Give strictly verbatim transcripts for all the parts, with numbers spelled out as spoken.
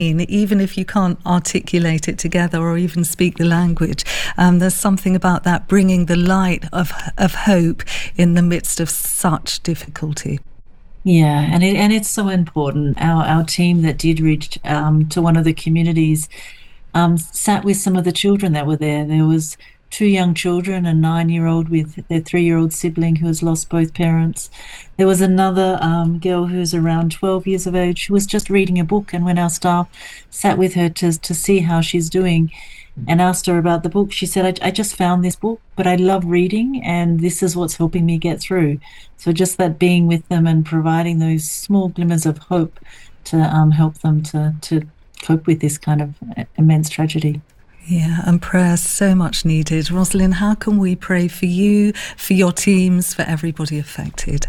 even if you can't articulate it together or even speak the language. Um, there's something about that, bringing the light of of hope in the midst of such difficulty. Yeah, and it, and it's so important. Our our team that did reach um, to one of the communities um, sat with some of the children that were there. There was two young children, a nine-year-old with their three-year-old sibling who has lost both parents. There was another um, girl who's around twelve years of age who was just reading a book, and when our staff sat with her to to see how she's doing and asked her about the book, she said, I, I just found this book, but I love reading, and this is what's helping me get through. So just that being with them and providing those small glimmers of hope to um, help them to, to cope with this kind of immense tragedy. Yeah, and prayer so much needed. Rosalind, how can we pray for you, for your teams, for everybody affected?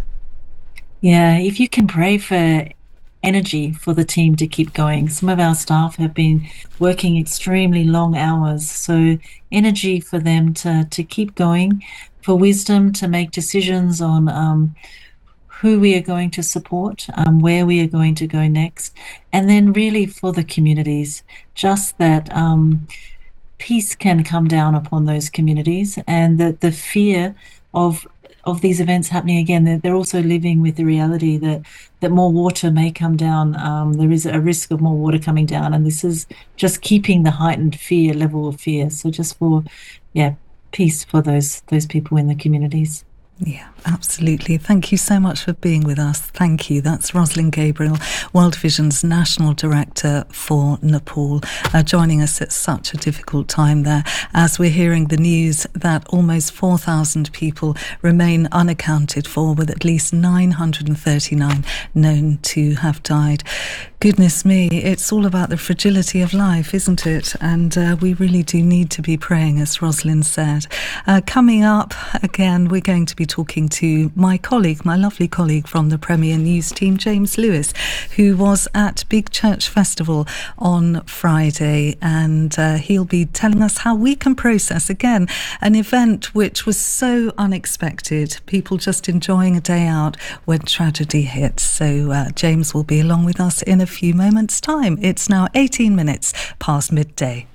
Yeah, if you can pray for energy for the team to keep going. Some of our staff have been working extremely long hours, so energy for them to, to keep going, for wisdom to make decisions on um, who we are going to support, um, where we are going to go next, and then really for the communities, just that um, peace can come down upon those communities, and that the fear of of these events happening again, they're, they're also living with the reality that that more water may come down. Um, there is a risk of more water coming down, and this is just keeping the heightened fear level of fear. So just for, yeah, peace for those those people in the communities. Yeah, absolutely. Thank you so much for being with us. Thank you. That's Rosalind Gabriel, World Vision's National Director for Nepal, uh, joining us at such a difficult time there as we're hearing the news that almost four thousand people remain unaccounted for, with at least nine hundred thirty-nine known to have died. Goodness me, it's all about the fragility of life, isn't it? And uh, we really do need to be praying, as Rosalind said. Uh, coming up, again, we're going to be talking to my colleague, my lovely colleague from the Premier News team, James Lewis, who was at Big Church Festival on Friday, and uh, he'll be telling us how we can process, again, an event which was so unexpected, people just enjoying a day out when tragedy hits. So uh, James will be along with us in a few moments' time. It's now eighteen minutes past midday.